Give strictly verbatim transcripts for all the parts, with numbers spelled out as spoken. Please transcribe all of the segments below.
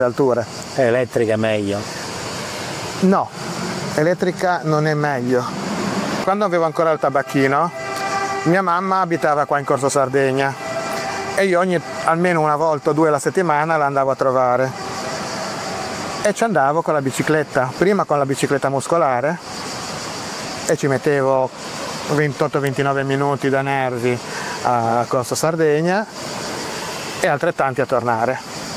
alture. Elettrica è meglio? No, elettrica non è meglio. Quando avevo ancora il tabacchino, mia mamma abitava qua in Corso Sardegna e io ogni, almeno una volta o due alla settimana la andavo a trovare e ci andavo con la bicicletta, prima con la bicicletta muscolare e ci mettevo ventotto ventinove minuti da Nervi a Corso Sardegna e altrettanti a tornare.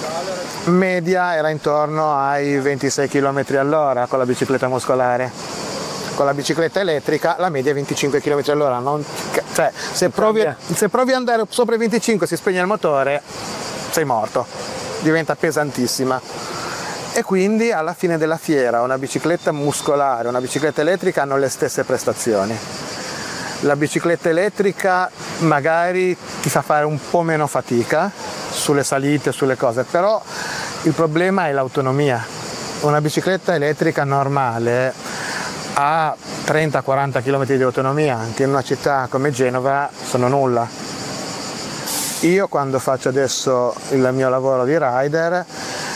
Media era intorno ai ventisei chilometri all'ora con la bicicletta muscolare. Con la bicicletta elettrica la media è venticinque chilometri all'ora. Non, cioè, se provi, se provi ad andare sopra i venticinque, si spegne il motore, sei morto. Diventa pesantissima. E quindi alla fine della fiera una bicicletta muscolare e una bicicletta elettrica hanno le stesse prestazioni. La bicicletta elettrica magari ti fa fare un po' meno fatica sulle salite, sulle cose, però il problema è l'autonomia. Una bicicletta elettrica normale ha trenta quaranta chilometri di autonomia, anche in una città come Genova sono nulla. Io quando faccio adesso il mio lavoro di rider,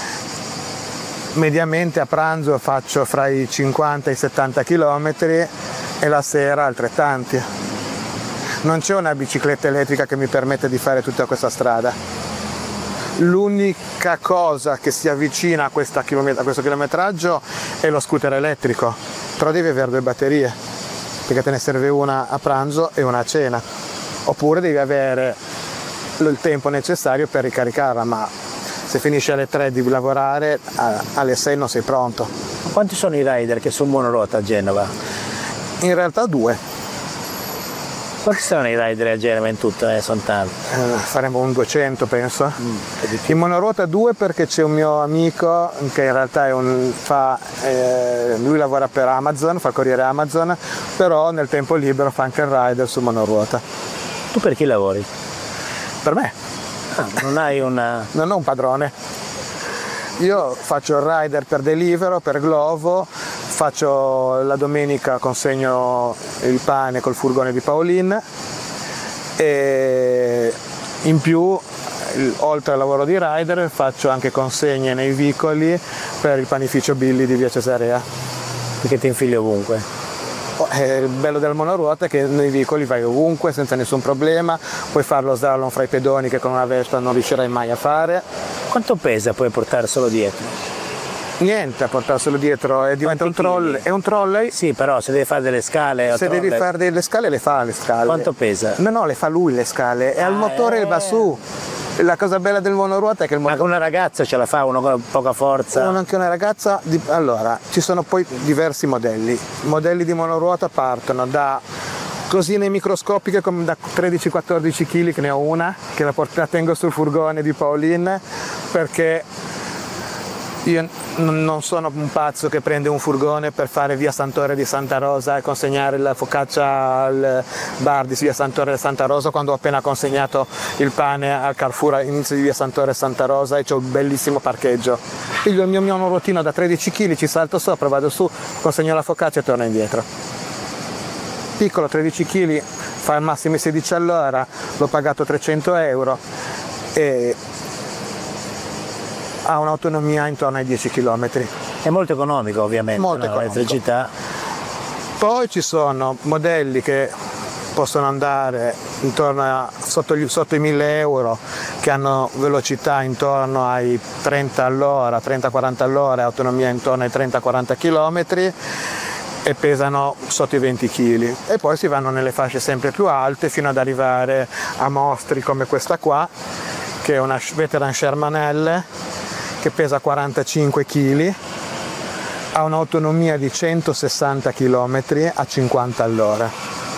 mediamente a pranzo faccio fra i cinquanta e i settanta chilometri e la sera altrettanti. Non c'è una bicicletta elettrica che mi permette di fare tutta questa strada. L'unica cosa che si avvicina a, questa chilomet- a questo chilometraggio è lo scooter elettrico, però devi avere due batterie, perché te ne serve una a pranzo e una a cena, oppure devi avere il tempo necessario per ricaricarla, ma se finisci alle tre di lavorare, alle sei non sei pronto. Quanti sono i rider che sono monoruota a Genova? In realtà due. Quanti sono i rider a Genova in tutto? Eh, sono tanti. Eh, faremo un duecento penso. Mm, in monoruota due perché c'è un mio amico che in realtà è un, fa, eh, lui lavora per Amazon, fa il corriere Amazon, però nel tempo libero fa anche il rider su monoruota. Tu per chi lavori? Per me. Ah, non hai una... Non ho un padrone. Io faccio il rider per Deliveroo, per Glovo, faccio la domenica, consegno il pane col furgone di Pauline e in più, oltre al lavoro di rider, faccio anche consegne nei vicoli per il panificio Billy di via Cesarea. Perché ti infili ovunque? Il bello del monoruota è che nei vicoli vai ovunque senza nessun problema, puoi fare lo slalom fra i pedoni che con una Vespa non riuscirai mai a fare. Quanto pesa puoi portare solo dietro? Niente, a portarselo dietro, è diventa un trolley. È un trolley? Sì, però se devi fare delle scale... Se devi fare delle scale le fa le scale. Quanto pesa? No, no, le fa lui le scale, e ah, al motore eh. va su. La cosa bella del monoruota è che il motore... Ma con una ragazza ce la fa, uno con poca forza? Uno anche una ragazza... Di... Allora, ci sono poi diversi modelli. I modelli di monoruota partono da cosine microscopiche come da tredici quattordici chili, che ne ho una, che la, port- la tengo sul furgone di Pauline, perché io non sono un pazzo che prende un furgone per fare via Sant'Ore di Santa Rosa e consegnare la focaccia al bar di via Sant'Ore di Santa Rosa quando ho appena consegnato il pane al Carrefour all'inizio di via Sant'Ore di Santa Rosa e c'ho un bellissimo parcheggio. Piglio il mio monorotino da tredici chili, ci salto sopra, vado su, consegno la focaccia e torno indietro. Piccolo, tredici chili, fa al massimo sedici all'ora, l'ho pagato trecento euro e ha un'autonomia intorno ai dieci chilometri. È molto economico ovviamente, molto no? economico. L'elettricità. Poi ci sono modelli che possono andare intorno a, sotto, gli, sotto i mille euro, che hanno velocità intorno ai trenta all'ora, trenta quaranta all'ora, autonomia intorno ai trenta quaranta chilometri e pesano sotto i venti chili. E poi si vanno nelle fasce sempre più alte fino ad arrivare a mostri come questa qua, che è una Veteran Sherman L, che pesa quarantacinque chili, ha un'autonomia di centosessanta chilometri a cinquanta all'ora.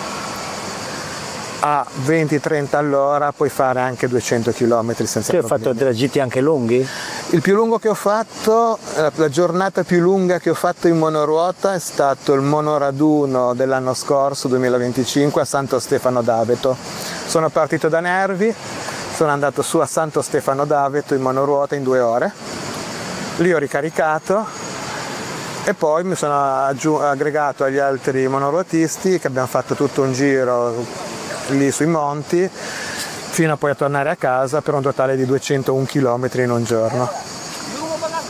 A venti trenta all'ora puoi fare anche duecento chilometri senza Tu problemi. hai fatto traghetti anche lunghi? Il più lungo che ho fatto, la giornata più lunga che ho fatto in monoruota è stato il monoraduno dell'anno scorso, duemilaventicinque, a Santo Stefano d'Aveto. Sono partito da Nervi, sono andato su a Santo Stefano d'Aveto in monoruota in due ore, lì ho ricaricato e poi mi sono aggiung- aggregato agli altri monoruotisti che abbiamo fatto tutto un giro lì sui monti fino a poi a tornare a casa per un totale di duecentouno chilometri in un giorno.